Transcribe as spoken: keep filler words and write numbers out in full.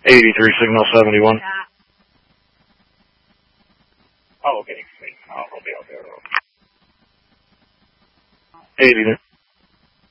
eighty-three, signal seventy-one. Oh, okay. I'll be out there. eighty.